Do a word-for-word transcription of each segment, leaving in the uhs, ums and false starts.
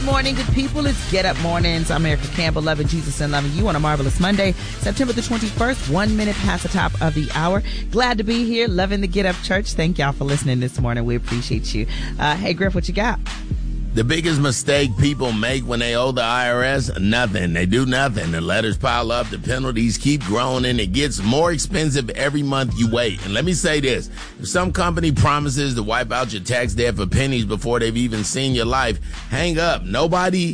Morning, good people. It's Get Up Mornings. I'm Erica Campbell, loving Jesus and loving you on a marvelous Monday, September the twenty-first, one minute past the top of the hour. Glad to be here, loving the Get Up Church. Thank y'all for listening this morning. We appreciate you. Uh, hey, Griff, what you got? The biggest mistake people make when they owe the I R S, nothing. They do nothing. The letters pile up, the penalties keep growing, and it gets more expensive every month you wait. And let me say this. If some company promises to wipe out your tax debt for pennies before they've even seen your life, hang up. Nobody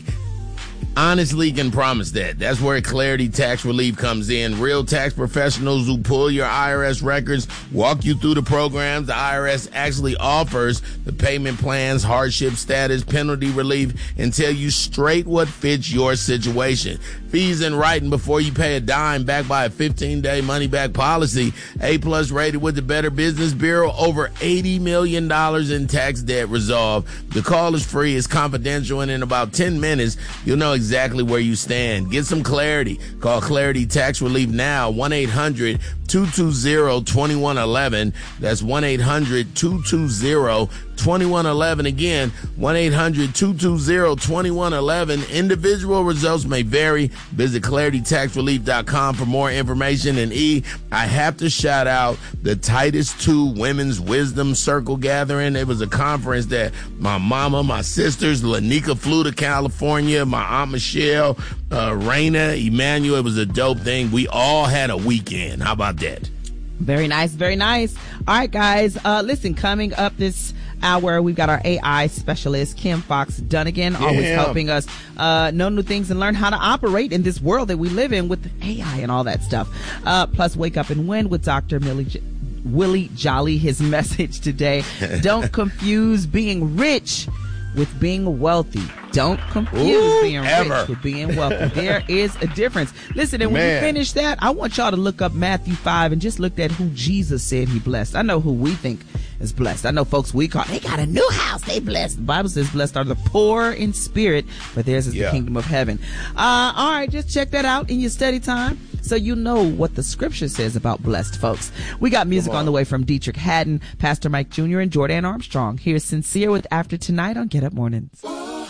honestly can promise that. That's where Clarity Tax Relief comes in. Real tax professionals who pull your I R S records, walk you through the programs the I R S actually offers, the payment plans, hardship status, penalty relief, and tell you straight what fits your situation. Fees in writing before you pay a dime, backed by a fifteen-day money-back policy. A-plus rated with the Better Business Bureau. Over eighty million dollars in tax debt resolved. The call is free. It's confidential, and in about ten minutes, you'll know exactly where you stand. Get some clarity. Call Clarity Tax Relief now. one eight hundred two two zero two one one one. That's one eight hundred two two zero two one one one. Again, one eight hundred two two zero two one one one. Individual results may vary. Visit clarity tax relief dot com for more information. And E, I have to shout out the Titus two Women's Wisdom Circle Gathering. It was a conference that my mama, my sisters, Lanika flew to California, my Aunt Michelle, uh, Raina, Emmanuel. It was a dope thing. We all had a weekend. How about that? Very nice, very nice. All right, guys. Uh, listen, coming up this hour, we've got our A I specialist, Kim Fox Dunnigan, always Yeah. helping us uh, know new things and learn how to operate in this world that we live in with A I and all that stuff. Uh, plus, Wake Up and Win with Doctor Millie J- Willie Jolly. His message today: don't confuse being rich with being wealthy. Don't confuse Ooh, being ever. rich with being wealthy. There is a difference. Listen, and when Man. you finish that, I want y'all to look up Matthew five and just look at who Jesus said he blessed. I know who we think is blessed. I know folks we call, they got a new house, they blessed. The Bible says blessed are the poor in spirit, for theirs is Yeah. the kingdom of heaven. Uh, all right, just check that out in your study time so you know what the scripture says about blessed folks. We got music on. on the way from Dietrich Haddon, Pastor Mike Junior, and Jordan Armstrong. Here's Sincere with After Tonight on Get Up Mornings.